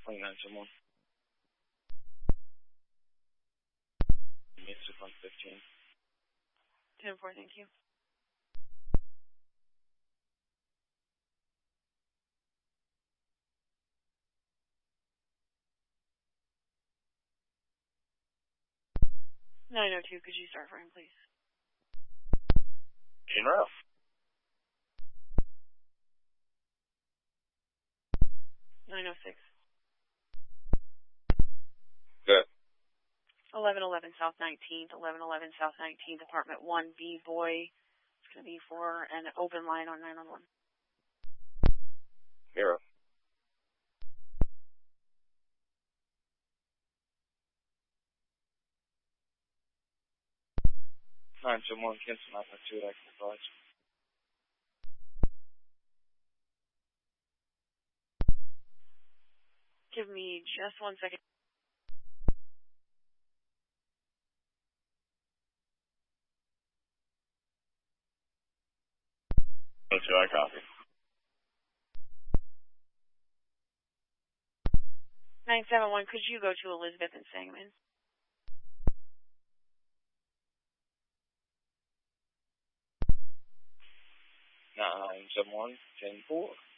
2971. Music 115. 10-4, thank you. (902), could you start for him, please? General. 906. Good. 1111 South 19th, 1111 South 19th, Apartment 1B, boy. It's going to be for an open line on 911. Zero. Nine to one, Kinston, I have 2 I can advise. Give me just 1 second. That's who I copy. 971, could you go to Elizabeth and Sangamon? 971, 10-4.